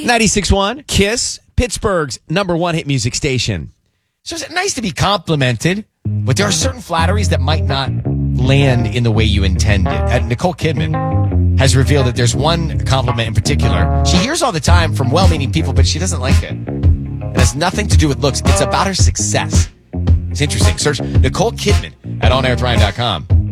96.1 KISS, Pittsburgh's #1 hit music station. So it's nice to be complimented, but there are certain flatteries that might not land in the way you intended. Nicole Kidman has revealed that there's one compliment in particular she hears all the time from well-meaning people, but she doesn't like it. It has nothing to do with looks. It's about her success. It's interesting. Search Nicole Kidman at OnAirWithRyan.com.